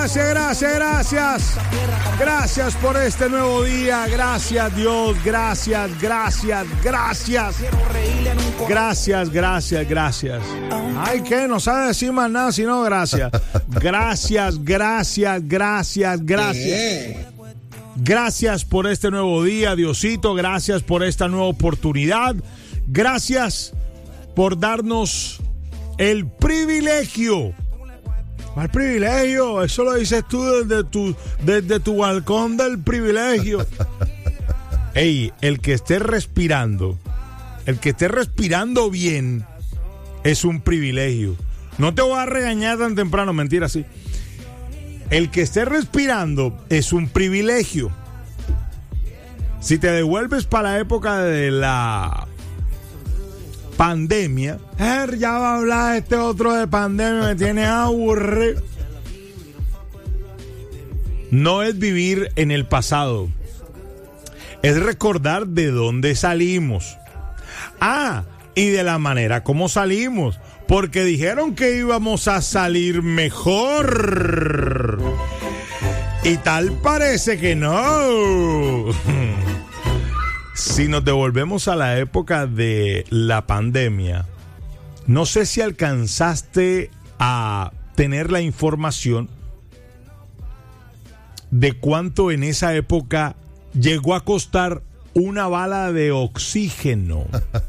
Gracias por este nuevo día. Gracias, Dios. Gracias. Ay, ¿qué? No sabe decir más nada sino gracias. Gracias. Gracias por este nuevo día, Diosito. Gracias por esta nueva oportunidad. Gracias por darnos el privilegio. ¿Cuál privilegio? Eso lo dices tú desde tu balcón del privilegio. Ey, el que esté respirando bien es un privilegio. No te voy a regañar tan temprano, mentira, sí. El que esté respirando es un privilegio. Si te devuelves para la época de la pandemia, ya va a hablar este otro de pandemia, me tiene aburrido. No es vivir en el pasado, es recordar de dónde salimos. Y de la manera como salimos, porque dijeron que íbamos a salir mejor. Y tal parece que no. Si nos devolvemos a la época de la pandemia, no sé si alcanzaste a tener la información de cuánto en esa época llegó a costar una bala de oxígeno.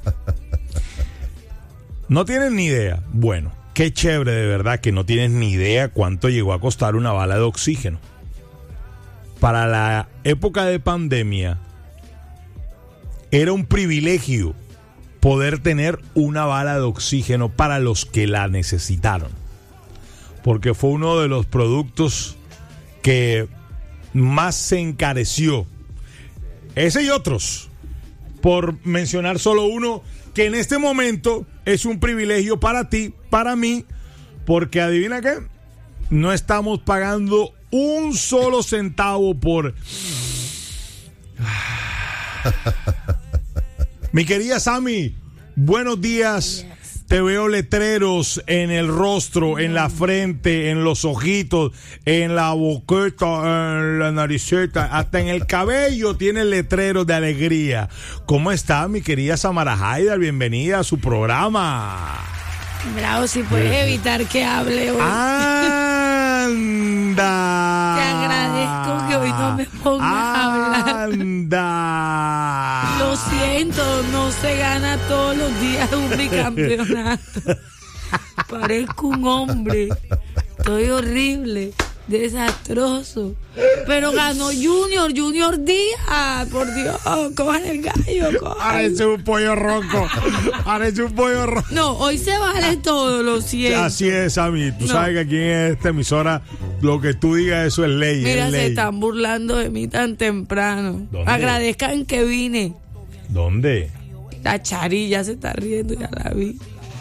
¿No tienes ni idea? Bueno, qué chévere de verdad que no tienes ni idea cuánto llegó a costar una bala de oxígeno. Para la época de pandemia, era un privilegio poder tener una bala de oxígeno para los que la necesitaron. Porque fue uno de los productos que más se encareció. Ese y otros, por mencionar solo uno, que en este momento es un privilegio para ti, para mí, porque adivina qué, no estamos pagando un solo centavo por... Mi querida Sammy, buenos días. Te veo letreros en el rostro, en la frente, en los ojitos, en la boqueta, en la nariceta, hasta en el cabello tiene letreros de alegría. ¿Cómo está, mi querida Samara Haidar? Bienvenida a su programa. Bravo, si puedes evitar que hable hoy. ¡Anda! Te agradezco que hoy no me pongas a hablar. ¡Anda! Lo siento, no se gana todos los días un bicampeonato. Parezco un hombre. Estoy horrible, desastroso. Pero ganó Junior Díaz. Por Dios, cojan el gallo, cojan. Parece un pollo ronco. No, hoy se vale todo, lo siento. Así es, Sammy. Tú sabes que aquí en esta emisora lo que tú digas, eso es ley. Mira, es ley. Se están burlando de mí tan temprano. ¿Dónde? Agradezcan que vine. ¿Dónde? La Charilla se está riendo, ya la vi.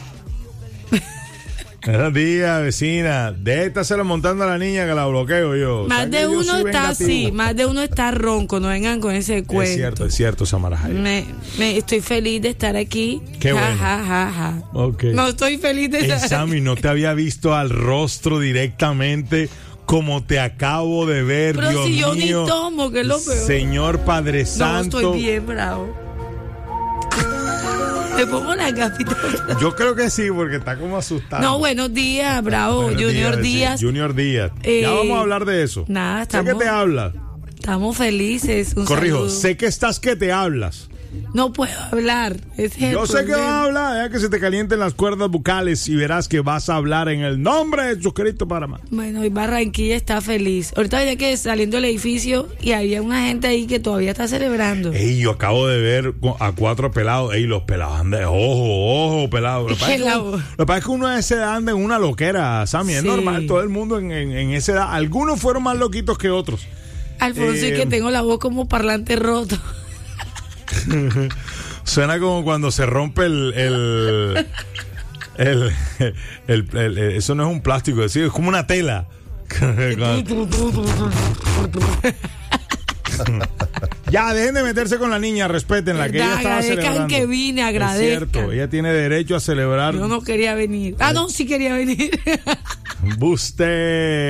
Buenos días, vecina. De esta se la montando a la niña que la bloqueo yo. Más de uno está así, más de uno está ronco. No vengan con ese cuento. Es cierto, Samara Haidar. Estoy feliz de estar aquí. Qué bueno. Okay. No estoy feliz de estar aquí. Sammy, no te había visto al rostro directamente como te acabo de ver. Pero Dios si yo mío, ni tomo, que es lo peor. Señor Padre Santo. No, estoy bien bravo. Me pongo la gafita. Yo creo que sí, porque está como asustado. No, buenos días, bravo. Buenos Junior Díaz. Sí, Junior Díaz. Ya vamos a hablar de eso. Nada, Sé que te hablas. Estamos felices. Corrijo, saludo. sé que estás que te hablas. No puedo hablar. Yo sé que vas a hablar, que se te calienten las cuerdas bucales y verás que vas a hablar en el nombre de Jesucristo para más. Bueno, hoy Barranquilla está feliz. Ahorita venía que saliendo del edificio y había una gente ahí que todavía está celebrando. Ey, yo acabo de ver a 4 pelados. Ey, los pelados andan de ojo, pelados. Lo que pasa es que uno a esa edad anda en una loquera, Sammy. Es normal, todo el mundo en esa edad. Algunos fueron más loquitos que otros. Alfonso, y que tengo la voz como parlante roto. Suena como cuando se rompe eso no es un plástico, es como una tela. Ya, dejen de meterse con la niña, respétenla, que ella estaba celebrando. Que vine, agradezcan. Es cierto, ella tiene derecho a celebrar. Yo no quería venir. No, sí quería venir. Buste.